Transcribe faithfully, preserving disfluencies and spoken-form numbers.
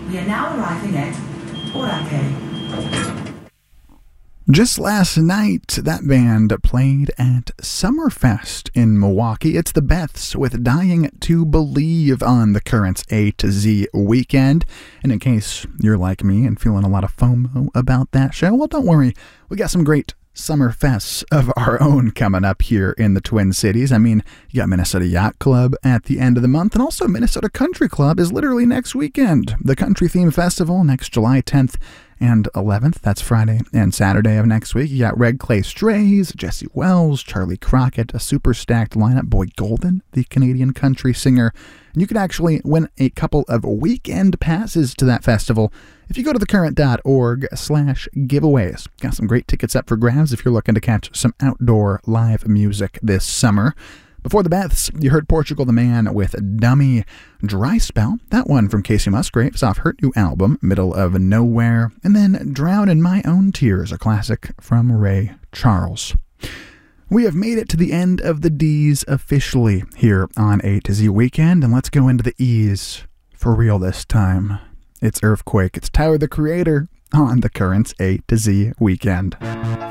We are now arriving at Boracay. Just last night, that band played at Summerfest in Milwaukee. It's the Beths with Dying to Believe on the Currents A to Z weekend. And in case you're like me and feeling a lot of FOMO about that show, well, don't worry. We got some great summer fests of our own coming up here in the Twin Cities. I mean, you got Minnesota Yacht Club at the end of the month, and also Minnesota Country Club is literally next weekend. The Country Theme Festival next July tenth and eleventh. That's Friday and Saturday of next week. You got Red Clay Strays, Jesse Wells, Charlie Crockett, a super stacked lineup. Boyd Golden, the Canadian country singer. And you could actually win a couple of weekend passes to that festival if you go to thecurrent.org slash giveaways. Got some great tickets up for grabs if you're looking to catch some outdoor live music this summer. Before the Beths, you heard Portugal the Man with Dummy. Dry Spell, that one from Casey Musgraves off her new album, Middle of Nowhere. And then Drown in My Own Tears, a classic from Ray Charles. We have made it to the end of the D's officially here on A to Z Weekend, and let's go into the E's for real this time. It's Earthquake. It's Tyler, the Creator, on the Currents A to Z Weekend.